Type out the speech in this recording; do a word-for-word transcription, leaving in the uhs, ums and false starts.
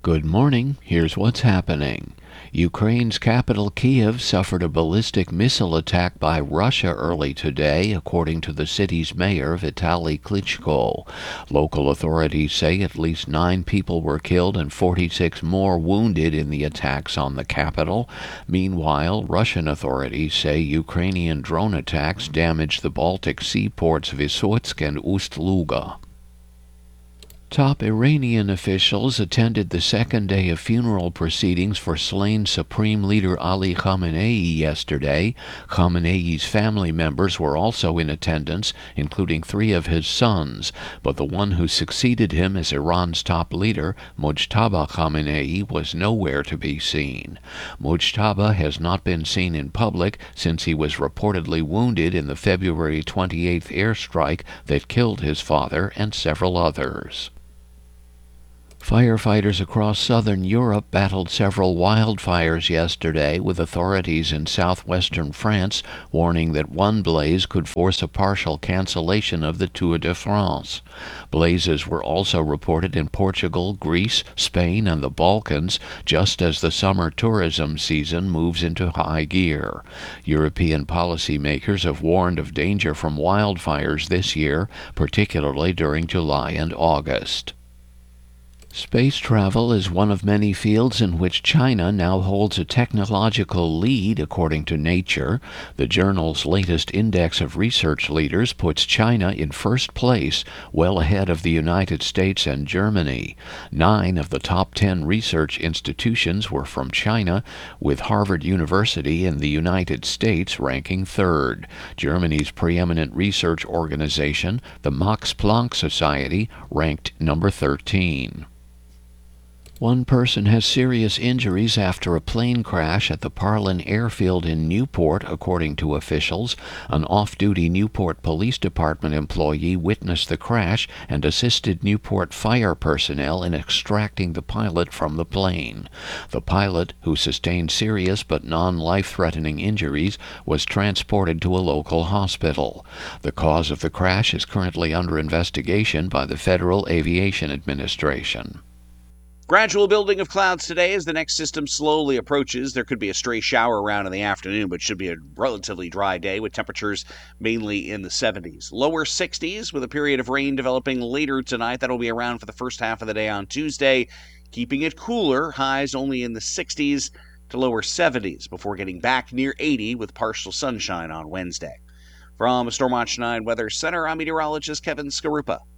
Good morning. Here's what's happening. Ukraine's capital Kiev suffered a ballistic missile attack by Russia early today, according to the city's mayor, Vitaly Klitschko. Local authorities say at least nine people were killed and forty-six more wounded in the attacks on the capital. Meanwhile, Russian authorities say Ukrainian drone attacks damaged the Baltic Sea ports Vysotsky and Ust-Luga. Top Iranian officials attended the second day of funeral proceedings for slain Supreme Leader Ali Khamenei yesterday. Khamenei's family members were also in attendance, including three of his sons, but the one who succeeded him as Iran's top leader, Mojtaba Khamenei, was nowhere to be seen. Mojtaba has not been seen in public since he was reportedly wounded in the February twenty-eighth airstrike that killed his father and several others. Firefighters across southern Europe battled several wildfires yesterday, with authorities in southwestern France warning that one blaze could force a partial cancellation of the Tour de France. Blazes were also reported in Portugal, Greece, Spain, and the Balkans, just as the summer tourism season moves into high gear. European policymakers have warned of danger from wildfires this year, particularly during July and August. Space travel is one of many fields in which China now holds a technological lead, according to Nature. The journal's latest index of research leaders puts China in first place, well ahead of the United States and Germany. Nine of the top ten research institutions were from China, with Harvard University in the United States ranking third. Germany's preeminent research organization, the Max Planck Society, ranked number thirteen. One person has serious injuries after a plane crash at the Parlin airfield in Newport, according to officials. An off-duty Newport Police Department employee witnessed the crash and assisted Newport fire personnel in extracting the pilot from the plane. The pilot, who sustained serious but non-life-threatening injuries, was transported to a local hospital. The cause of the crash is currently under investigation by the Federal Aviation Administration. Gradual building of clouds today as the next system slowly approaches. There could be a stray shower around in the afternoon, but should be a relatively dry day with temperatures mainly in the seventies. Lower sixties with a period of rain developing later tonight. That'll be around for the first half of the day on Tuesday, keeping it cooler. Highs only in the sixties to lower seventies before getting back near eighty with partial sunshine on Wednesday. From Storm Watch nine Weather Center, I'm meteorologist Kevin Skarupa.